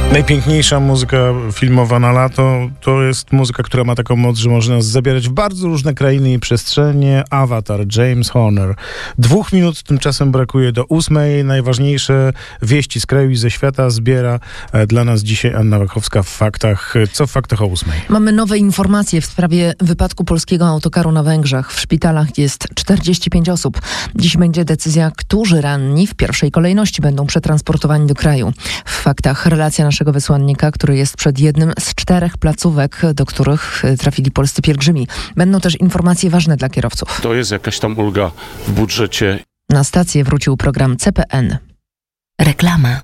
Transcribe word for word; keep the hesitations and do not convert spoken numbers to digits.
Najpiękniejsza muzyka filmowa na lato to jest muzyka, która ma taką moc, że może nas zabierać w bardzo różne krainy i przestrzenie. Avatar, James Horner. Dwóch minut tymczasem brakuje do ósmej. Najważniejsze wieści z kraju i ze świata zbiera dla nas dzisiaj Anna Wachowska w Faktach. Co w Faktach o ósmej? Mamy nowe informacje w sprawie wypadku polskiego autokaru na Węgrzech. W szpitalach jest czterdzieści pięć osób. Dziś będzie decyzja, którzy ranni w pierwszej kolejności będą przetransportowani do kraju. W Faktach relacja naszego wysłannika, który jest przed jednym z czterech placówek, do których trafili polscy pielgrzymi. Będą też informacje ważne dla kierowców. To jest jakaś tam ulga w budżecie. Na stację wrócił program C P N. Reklama.